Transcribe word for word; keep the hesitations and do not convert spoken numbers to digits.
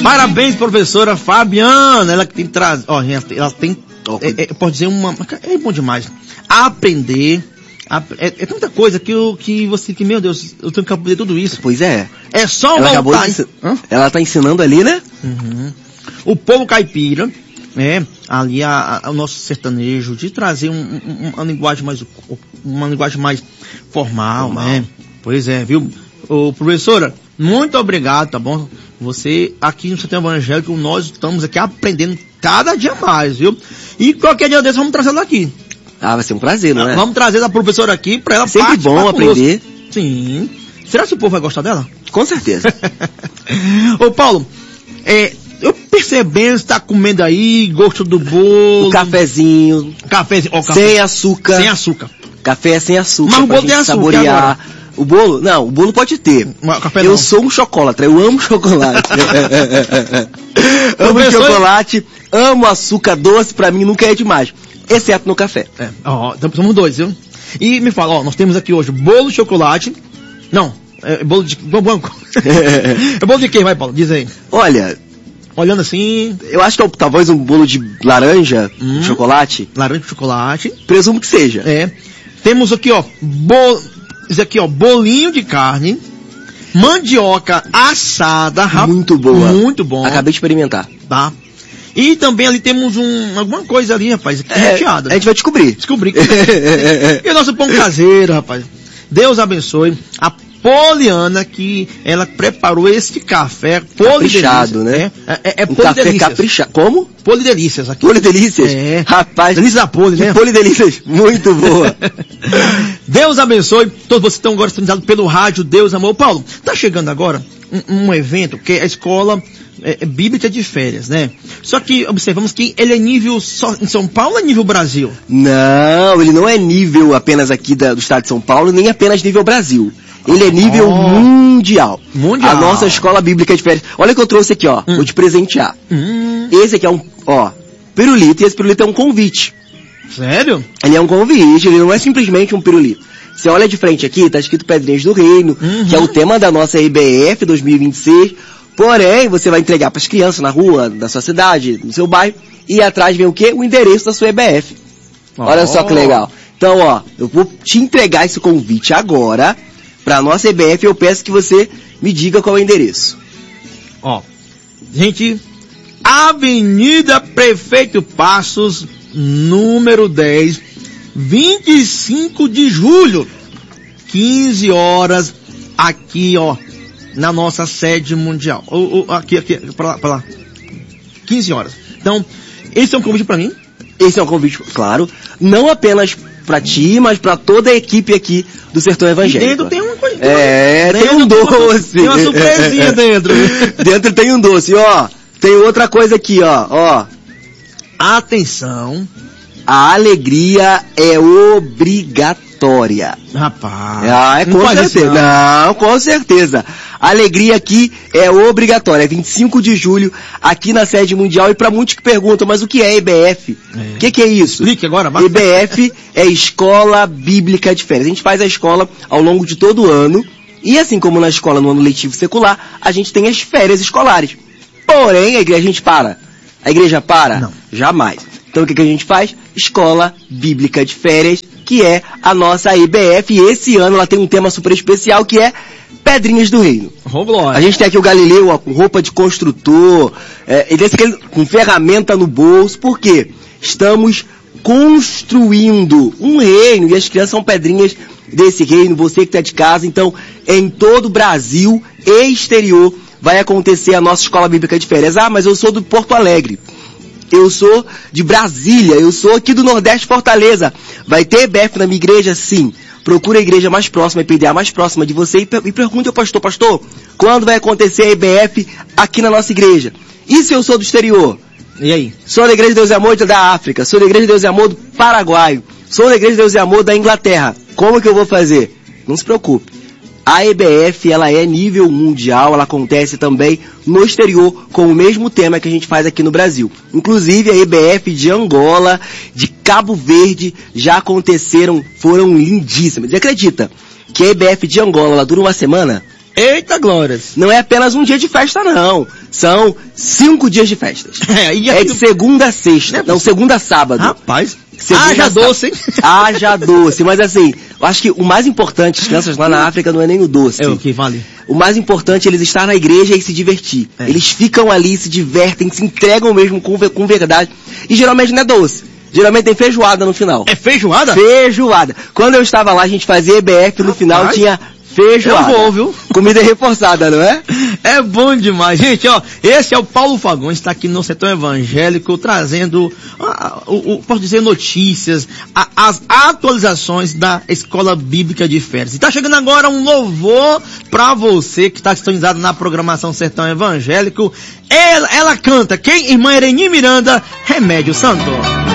Parabéns, professora Fabiana. Ela que tem traz, ó, ela tem, é, é, pode dizer uma, é bom demais. Aprender, é, é tanta coisa que eu, que você, que meu Deus, eu tenho que aprender tudo isso. Pois é. É só ela voltar. De, ela tá ensinando ali, né? Uhum. O povo caipira, né? Ali a, a, o nosso sertanejo, de trazer um, um, uma linguagem mais, uma linguagem mais formal, formal. né? Pois é, viu? Ô, professora, muito obrigado, tá bom? Você, aqui no Centro Evangélico, nós estamos aqui aprendendo cada dia mais, viu? E qualquer dia desse, vamos trazer ela aqui. Ah, vai ser um prazer, não é? Vamos trazer a professora aqui para ela sempre bom aprender. Sim. Será que o povo vai gostar dela? Com certeza. Ô, Paulo, é, eu percebendo, você tá comendo aí, gosto do bolo. O cafezinho. Cafezinho, ó, café. Sem açúcar. Sem açúcar. Café sem açúcar. Mas o bolo tem açúcar saborear. agora. O bolo, não, o bolo pode ter. Café eu não. sou um chocolate, eu amo chocolate. Amo chocolate, amo açúcar doce, pra mim nunca é demais. Exceto no café. É, ó, somos dois, viu? E me fala, ó, nós temos aqui hoje bolo de chocolate. Não, é bolo de... É bolo de quê, vai, Paulo? Diz aí. Olha... Olhando assim... Eu acho que é talvez um bolo de laranja, hum, chocolate. Laranja de chocolate. Presumo que seja. É. Temos aqui, ó, bolo... Isso aqui, ó, bolinho de carne, mandioca assada. Muito boa. Muito bom. Acabei de experimentar. Tá. E também ali temos um, alguma coisa ali, rapaz, aqui é, recheada. A gente vai descobrir. Descobrir. E o nosso pão caseiro, rapaz. Deus abençoe a Poliana, que ela preparou esse café caprichado, né? É, é, é um café caprichado. Como? Polidelícias aqui. Polidelícias? É. Rapaz. Delícia da Poli, né? Polidelícias. Muito boa. Deus abençoe todos vocês que estão agora sintonizados pelo rádio Deus Amor. Paulo, tá chegando agora um, um evento que é a escola é, é bíblica de férias, né? Só que observamos que ele é nível só em São Paulo ou é nível Brasil? Não, ele não é nível apenas aqui da, do estado de São Paulo, nem apenas nível Brasil. Ele é nível oh. mundial. Mundial. A nossa escola bíblica de férias. Olha o que eu trouxe aqui, ó. Hum. Vou te presentear. Hum. Esse aqui é um, ó, pirulito, e esse pirulito é um convite. Sério? Ele é um convite, ele não é simplesmente um pirulito. Você olha de frente aqui, tá escrito Pedrinhas do Reino, uhum. que é o tema da nossa I B F dois mil e vinte e seis. Porém, você vai entregar para as crianças na rua, da sua cidade, no seu bairro, e atrás vem o quê? O endereço da sua I B F. Oh. Olha só que legal. Então, ó, eu vou te entregar esse convite agora para a nossa I B F, eu peço que você me diga qual é o endereço. Ó, gente, Avenida Prefeito Passos, número dez, vinte e cinco de julho, quinze horas, aqui, ó, na nossa sede mundial. Ou, ou aqui, aqui, pra lá, pra lá. quinze horas. Então, esse é um convite para mim? Esse é um convite, claro, não apenas para ti, mas para toda a equipe aqui do Sertão Evangélico. E dentro tem uma coisa. É, tem um doce. Tem uma surpresinha dentro. Dentro tem um doce. E ó, tem outra coisa aqui, ó. Ó. Atenção. A alegria é obrigatória. Rapaz. Ah, é com certeza. Não. não, com certeza. A alegria aqui é obrigatória. É vinte e cinco de julho, aqui na sede mundial. E para muitos que perguntam, mas o que é I B F? O é. que, que é isso? Explique agora. I B F é Escola Bíblica de Férias. A gente faz a escola ao longo de todo o ano. E assim como na escola no ano letivo secular, a gente tem as férias escolares. Porém, a igreja, a gente para. A igreja para? Não. Jamais. Então o que, que a gente faz? Escola Bíblica de Férias, que é a nossa I B F. E esse ano ela tem um tema super especial, que é Pedrinhas do Reino. Oh, a gente tem aqui o Galileu, ó, com roupa de construtor, é, ele tem com ferramenta no bolso. Por quê? Estamos construindo um reino, e as crianças são pedrinhas desse reino, você que está de casa. Então, em todo o Brasil e exterior, vai acontecer a nossa Escola Bíblica de Férias. Ah, mas eu sou do Porto Alegre. Eu sou de Brasília, eu sou aqui do Nordeste, Fortaleza. Vai ter I B F na minha igreja? Sim. Procura a igreja mais próxima, a I P D A mais próxima de você e, per e pergunte ao pastor, pastor, quando vai acontecer a I B F aqui na nossa igreja? E se eu sou do exterior? E aí? Sou da Igreja de Deus e Amor da África, sou da Igreja de Deus e Amor do Paraguai, sou da Igreja de Deus e Amor da Inglaterra. Como que eu vou fazer? Não se preocupe. A I B F, ela é nível mundial, ela acontece também no exterior com o mesmo tema que a gente faz aqui no Brasil. Inclusive a I B F de Angola, de Cabo Verde, já aconteceram, foram lindíssimas. E acredita que a I B F de Angola, ela dura uma semana? Eita, glórias. Não é apenas um dia de festa, não. São cinco dias de festas. É, e é de segunda a sexta. Não, segunda a sábado. Rapaz, segunda haja a doce, hein? Haja doce. Mas assim, eu acho que o mais importante, as crianças lá na África, não é nem o doce. É o que vale. O mais importante é eles estar na igreja e se divertir. É. Eles ficam ali, se divertem, se entregam mesmo com, com verdade. E geralmente não é doce. Geralmente tem feijoada no final. É feijoada? Feijoada. Quando eu estava lá, a gente fazia E B F, no Rapaz, final tinha feijoada. Eu vou, viu? Comida reforçada, não é? É bom demais. Gente, ó, esse é o Paulo Fagundes, está aqui no Sertão Evangélico, trazendo, uh, uh, uh, posso dizer, notícias, a, as atualizações da Escola Bíblica de Férias. E tá chegando agora um louvor para você que está sintonizado na programação Sertão Evangélico. Ela, ela canta, quem? Irmã Ereni Miranda, Remédio Santo.